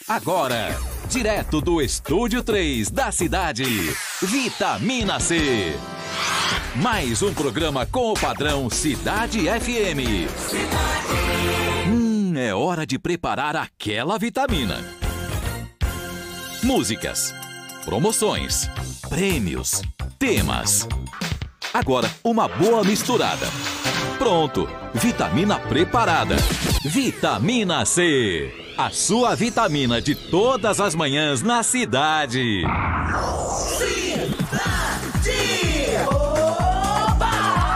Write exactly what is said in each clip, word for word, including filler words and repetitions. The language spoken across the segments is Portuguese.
Agora, direto do Estúdio três da cidade, Vitamina C. Mais um programa com o padrão Cidade F M. Cidade. Hum, é hora de preparar aquela vitamina. Músicas, promoções, prêmios, temas. Agora, uma boa misturada. Pronto, vitamina preparada. Vitamina C. A sua vitamina de todas as manhãs na cidade. Cidade! Oba!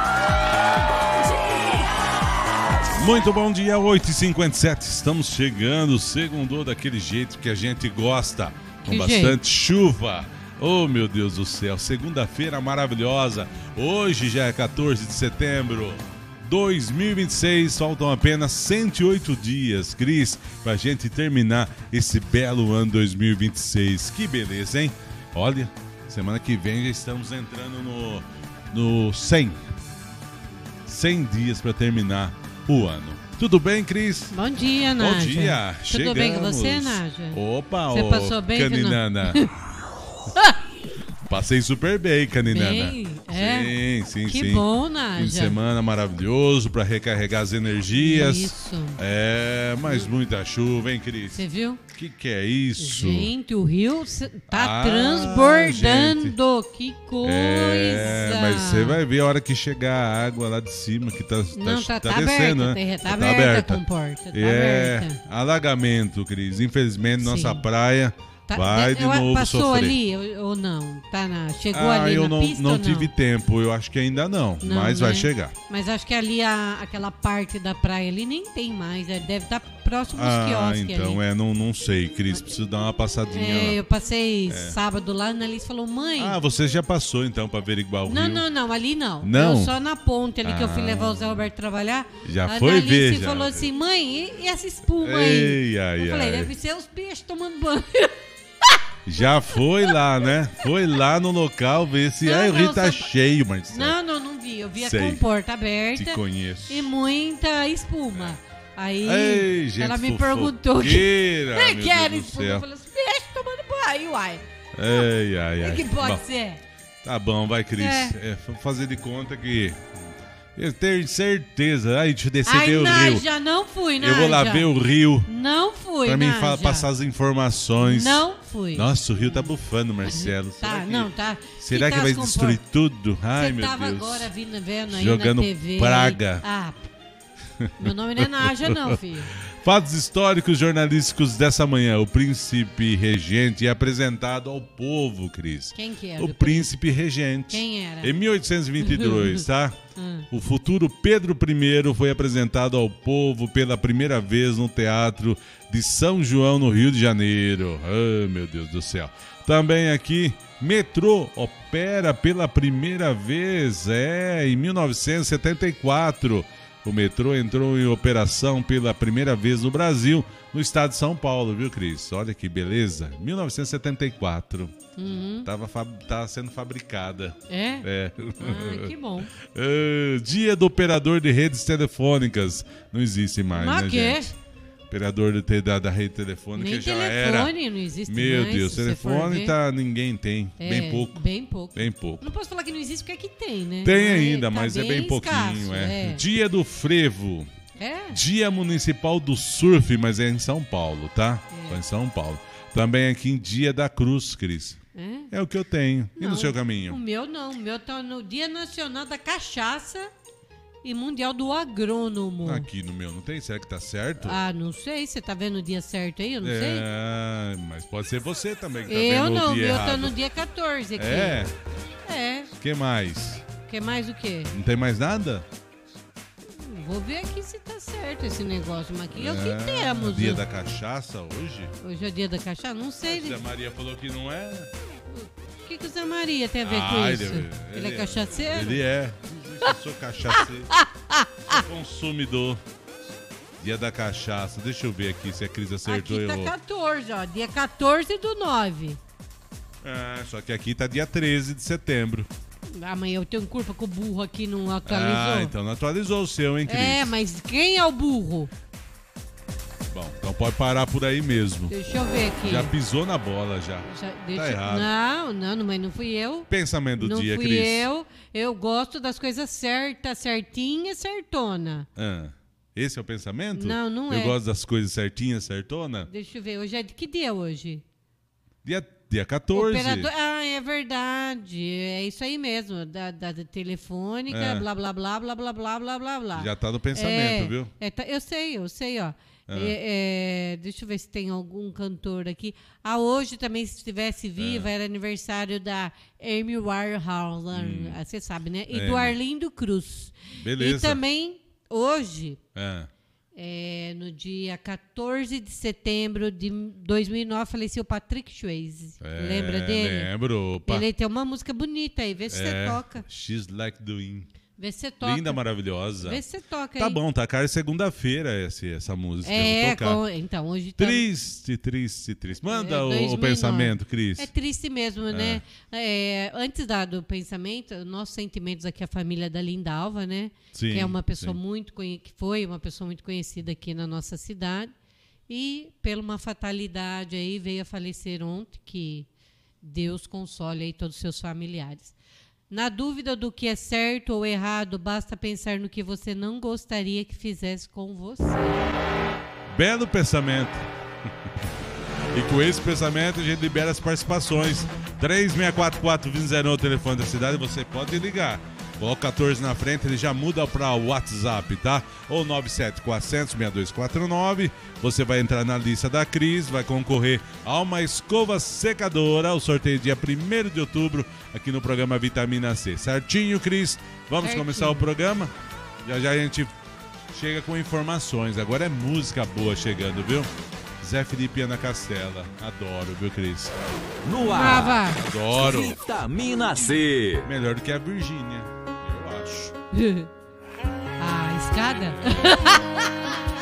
Muito bom dia, oito e cinquenta e sete. Estamos chegando, segundou daquele jeito que a gente gosta. Com que bastante jeito? chuva. Oh, meu Deus do céu. Segunda-feira maravilhosa. Hoje já é quatorze de setembro. dois mil e vinte e seis, faltam apenas cento e oito dias, Cris, pra gente terminar esse belo ano dois mil e vinte e seis. Que beleza, hein? Olha, semana que vem já estamos entrando no, no cem. cem dias pra terminar o ano. Tudo bem, Cris? Bom dia, Nádia. Bom dia, Tudo chegamos. bem com você, Nádia? Opa, Você ô, passou bem, Caninana. Passei super bem, Caninana. Bem, é? Sim, sim, que sim. bom, Nádia. Fim de semana maravilhoso para recarregar as energias. Isso. É, mas muita chuva, hein, Cris? Você viu? O que, que é isso? Gente, o rio c- tá Ah, transbordando. Que coisa. É, mas você vai ver a hora que chegar a água lá de cima, que tá, Não, tá, tá, tá tá descendo, aberta, né? tá, tá aberta a comporta, tá é, aberta. alagamento, Cris. Infelizmente, nossa Sim. praia Tá- vai de eu- novo Passou sofrer. ali ou, ou não? Tá na, chegou Ah, ali eu na não, pista não ou tive tempo, eu acho que ainda não, Não, mas vai né? chegar. Mas acho que ali a- aquela parte da praia ali nem tem mais. é, Deve estar próximo aos Ah, quiosques então ali. é, não, não sei, Cris, preciso dar uma passadinha É, lá. eu passei sábado lá, a Annalise falou, mãe... Ah, você já passou então pra averiguar o não, rio? não, não, ali não. Não? Eu só na ponte ali que eu fui Ah. levar o Zé Roberto trabalhar. Já a foi Annalise ver, já. falou assim, mãe, e, e essa espuma aí? Ei, ai, eu falei, ai. deve ser os peixes tomando banho. Já foi lá, né? Foi lá no local ver se... Não, Ah, o rio não, tá só- cheio, Marcelo. Não, não, não vi. Eu vi a Sei. comporta aberta Te conheço. e muita espuma. Aí Ei, gente ela me perguntou que fofoqueira, que meu era Deus do espuma. Eu céu. falei, os peixes tomando banho, uai. Ai, ai, O ai. que pode Bom, ser? tá bom, vai, Cris. É. É, vou fazer de conta que... Eu tenho certeza. Ai, deixa eu descer Ai, ver o rio. Nádia, não fui, Nádia. Eu vou lá ver o rio Não fui, pra mim Nádia. fa- passar as informações. Não fui. Nossa, o rio tá bufando, Marcelo. Tá, Será que- não, tá. Será que tá vai as destruir compor- tudo? Ai, Você meu tava Deus. agora vindo, vendo aí Jogando na T V. praga. Ah, meu nome não é Nádia, não, filho. Fatos históricos jornalísticos dessa manhã. O príncipe regente é apresentado ao povo, Cris. Quem que era? O príncipe regente. Quem era? Em mil oitocentos e vinte e dois, tá? Hum. O futuro Pedro I foi apresentado ao povo pela primeira vez no Teatro de São João, no Rio de Janeiro. Ah, meu Deus do céu. Também aqui, metrô opera pela primeira vez, é, em mil novecentos e setenta e quatro. O metrô entrou em operação pela primeira vez no Brasil, no estado de São Paulo, viu, Cris? Olha que beleza. mil novecentos e setenta e quatro. Uhum. Tava, fab... Tava sendo fabricada. É? É. Ah, que bom. Ah, dia do operador de redes telefônicas. Não existe mais, Mas né, quê? gente? Operador de te- da, da rede telefônica Nem já telefone era. não existe Meu mais. Deus, se você for telefone ver. tá, ninguém tem. É, Bem pouco. Bem pouco. Bem pouco. Não posso falar que não existe porque aqui tem, né? Tem Mas ainda, tá mas é bem pouquinho. escasso, é. é. Dia do frevo. É? Dia Municipal do Surf, mas é em São Paulo, tá? É. É em São Paulo. Também aqui em Dia da Cruz, Cris. É? É o que eu tenho. E Não, no seu O caminho? meu não. O meu tá no Dia Nacional da Cachaça e Mundial do Agrônomo. Aqui no meu não tem? Será que tá certo? Ah, não sei. Você tá vendo o dia certo aí? Eu não sei. É, mas pode ser você também que tá Eu vendo não, o o dia meu errado. tá no dia quatorze aqui. É? É. Que mais? Quer mais o quê? Não tem mais nada? Vou ver aqui se tá certo esse negócio. Mas aqui é, o É, que temos. Dia né? da cachaça hoje? Hoje é dia da cachaça? Não sei. Zé Maria falou que não é. O que, que o Zé Maria tem a ver Ah, com ele- isso? Ele, ele é é- cachaceiro? Ele é. Eu sou cachaceiro. Sou consumidor. Dia da cachaça. Deixa eu ver aqui se a Cris acertou Aqui ou tá errou. quatorze, ó. Dia quatorze do nove. É, só que aqui tá dia treze de setembro. Amanhã eu tenho culpa que o burro aqui não atualizou. Ah, então não atualizou o seu, hein, Cris? É, mas quem é o burro? Bom, então pode parar por aí mesmo. Deixa eu ver aqui. Já pisou na bola, já. Já, deixa, Tá errado. Não, não, mas não fui eu. Pensamento do não dia, fui Cris. eu. Eu gosto das coisas certas, certinha, certona. Ah, esse é o pensamento? Não, não eu é. Eu gosto das coisas certinhas, certona? Deixa eu ver, hoje é de que dia hoje? Dia, dia quatorze. Operador... Ah, é verdade. É isso aí mesmo. Da, da, da telefônica, É. blá, blá, blá, blá, blá, blá, blá, blá, blá. Já tá no pensamento, é, viu? É, tá, eu sei, eu sei, ó. Ah. É, é, deixa eu ver se tem algum cantor aqui. Ah, hoje também, se estivesse viva, Ah. era aniversário da Amy Winehouse, Hum. você sabe, né? E É, do né? Arlindo Cruz. Beleza. E também, hoje, Ah. é, no dia quatorze de setembro de dois mil e nove, faleceu o Patrick Swayze. É, Lembra dele? Lembro. Opa. Ele tem uma música bonita aí, vê se É, você toca. She's Like Doing. Vê se você toca. Linda, maravilhosa. Vê se você toca Tá aí. bom, tá cara segunda-feira esse, essa música. Eu É, vou tocar. com- então, hoje tá... Triste, triste, triste. Manda É, o- dois mil e o, nove. pensamento, Cris. É triste mesmo, né? É, antes da, do pensamento, nossos sentimentos aqui, a família da Lindalva, né? Sim, que é uma pessoa sim. muito conhe- que foi uma pessoa muito conhecida aqui na nossa cidade. E, pela uma fatalidade aí, veio a falecer ontem, que Deus console aí todos os seus familiares. Na dúvida do que é certo ou errado, basta pensar no que você não gostaria que fizesse com você. Belo pensamento. E com esse pensamento a gente libera as participações. três seis quatro quatro dois zero é o telefone da cidade, você pode ligar. Coloca quatorze na frente, ele já muda para o WhatsApp, tá? Ou nove sete quatro zero zero seis dois quatro nove. Você vai entrar na lista da Cris, vai concorrer a uma escova secadora. O sorteio dia primeiro de outubro aqui no programa Vitamina C. Certinho, Cris? Vamos Certinho. começar o programa? Já já a gente chega com informações. Agora é música boa chegando, viu? Zé Felipe e Ana Castela. Adoro, viu, Cris? No Brava. ar, Adoro. Vitamina C. Melhor do que a Virgínia, eu acho. A escada?